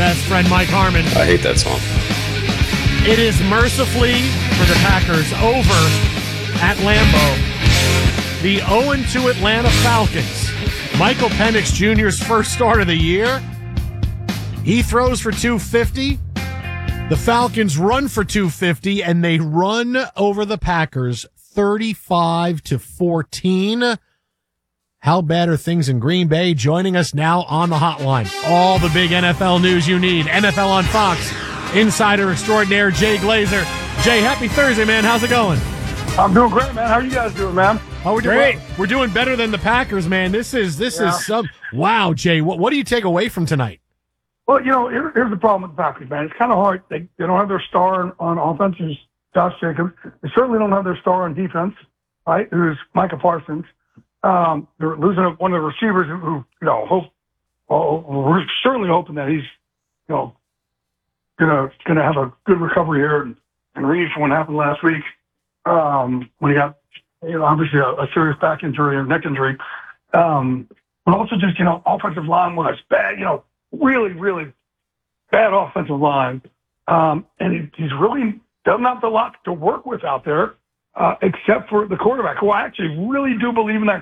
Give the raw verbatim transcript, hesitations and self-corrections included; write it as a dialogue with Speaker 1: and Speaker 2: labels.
Speaker 1: best friend Mike Harmon.
Speaker 2: I hate that song.
Speaker 1: It is mercifully for the Packers over at Lambeau. The oh and two Atlanta Falcons. Michael Penix Junior's first start of the year. He throws for two fifty. The Falcons run for two fifty, and they run over the Packers thirty-five to fourteen. How bad are things in Green Bay? Joining us now on the hotline. All the big N F L news you need. N F L on Fox. Insider extraordinaire Jay Glazer. Jay, happy Thursday, man. How's it going?
Speaker 3: I'm doing great, man. How are you guys doing, man?
Speaker 1: Oh, we're doing great. We're doing better than the Packers, man. This is this
Speaker 3: yeah.
Speaker 1: is some wow, Jay. What what do you take away from tonight?
Speaker 3: Well, you know, here, here's the problem with the Packers, man. It's kind of hard. They they don't have their star on, on offense, who's Josh Jacobs. They certainly don't have their star on defense, right? Who's Micah Parsons. Um, they're losing one of the receivers who, who you know, hope. Well, we're certainly hoping that he's, you know, gonna gonna have a good recovery here and, and read from what happened last week um, when he got, you know, obviously a, a serious back injury or neck injury. Um, but also just, you know, offensive line was bad, you know, really, really bad offensive line. Um, and he, he's really doesn't have a lot to work with out there, uh, except for the quarterback, who I actually really do believe in that